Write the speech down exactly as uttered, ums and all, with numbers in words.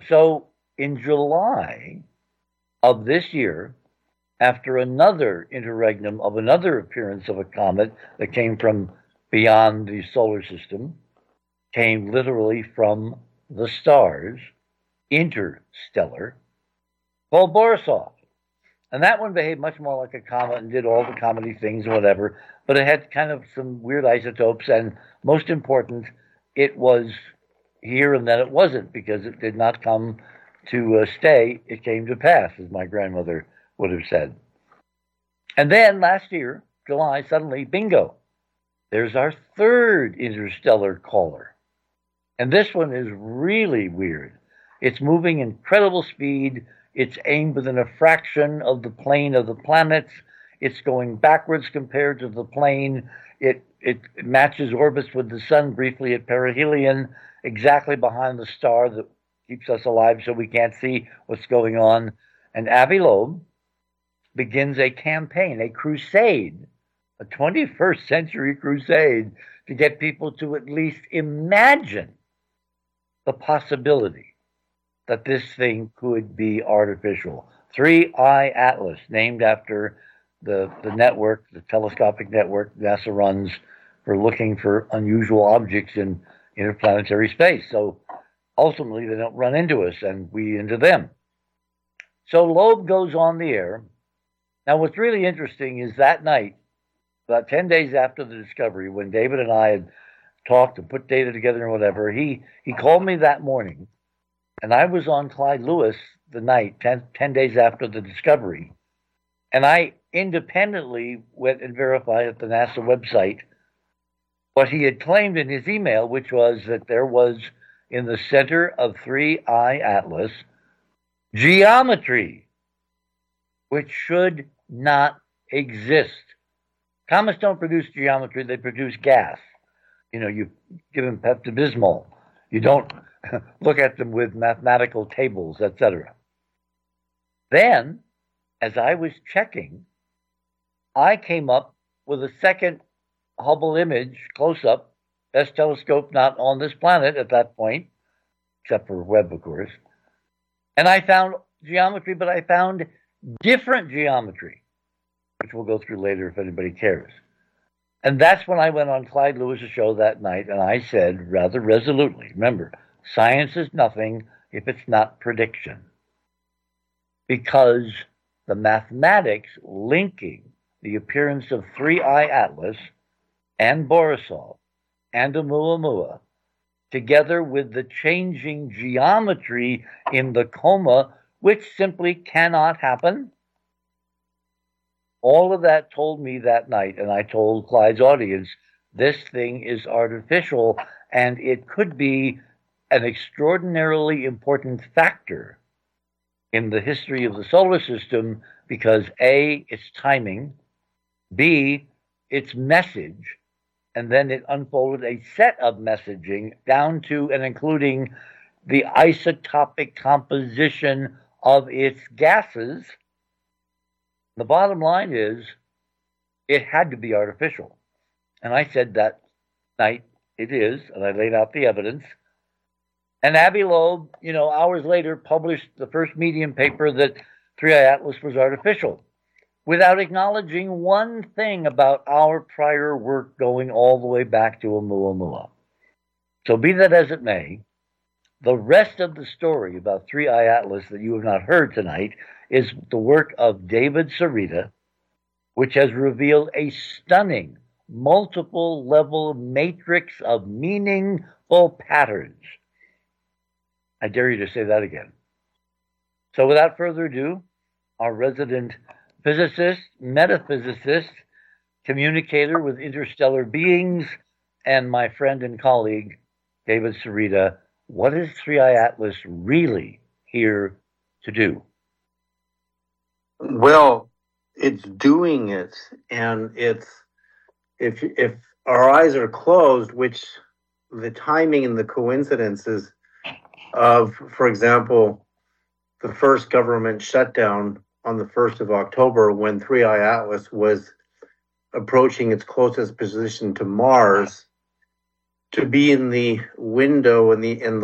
So in July of this year, after another interregnum of another appearance of a comet that came from beyond the solar system, came literally from the stars, interstellar, called Borisov. And that one behaved much more like a comet and did all the comedy things, whatever, but it had kind of some weird isotopes, and most important, it was here and then it wasn't, because it did not come to uh, stay, it came to pass, as my grandmother would have said. And then last year, July, suddenly, bingo, there's our third interstellar caller. And this one is really weird. It's moving incredible speed. It's aimed within a fraction of the plane of the planets. It's going backwards compared to the plane. It, it matches orbits with the sun briefly at perihelion, exactly behind the star that keeps us alive so we can't see what's going on. And Avi Loeb begins a campaign, a crusade, a twenty-first century crusade to get people to at least imagine the possibility that this thing could be artificial. three I Atlas, named after the, the network, the telescopic network NASA runs for looking for unusual objects in interplanetary space. So ultimately, they don't run into us and we into them. So Loeb goes on the air. Now, what's really interesting is that night, about ten days after the discovery, when David and I had talked and put data together and whatever, he, he called me that morning, and I was on Clyde Lewis the night, ten, ten days after the discovery, and I independently went and verified at the NASA website what he had claimed in his email, which was that there was, in the center of three I Atlas, geometry, which should not exist. Comets don't produce geometry, they produce gas. You know, you give them Pepto-Bismol. You don't look at them with mathematical tables, et cetera. Then, as I was checking, I came up with a second Hubble image, close-up, best telescope not on this planet at that point, except for Webb, of course. And I found geometry, but I found different geometry, which we'll go through later if anybody cares. And that's when I went on Clyde Lewis's show that night, and I said rather resolutely, remember, science is nothing if it's not prediction. Because the mathematics linking the appearance of three I Atlas and Borisov and Oumuamua, together with the changing geometry in the coma, which simply cannot happen. All of that told me that night, and I told Clyde's audience, this thing is artificial, and it could be an extraordinarily important factor in the history of the solar system because A, its timing, B, its message, and then it unfolded a set of messaging down to and including the isotopic composition of its gases. The bottom line is it had to be artificial. And I said that night it is, and I laid out the evidence. And Avi Loeb, you know, hours later published the first Medium paper that three I Atlas was artificial, without acknowledging one thing about our prior work going all the way back to Oumuamua. So be that as it may, the rest of the story about three I Atlas that you have not heard tonight is the work of David Sereda, which has revealed a stunning multiple level matrix of meaningful patterns. I dare you to say that again. So without further ado, our resident physicist, metaphysicist, communicator with interstellar beings, and my friend and colleague, David Sereda. What is three I Atlas really here to do? Well, it's doing it, and it's if if our eyes are closed, which the timing and the coincidences of, for example, the first government shutdown on the first of October when three I Atlas was approaching its closest position to Mars, to be in the window in the in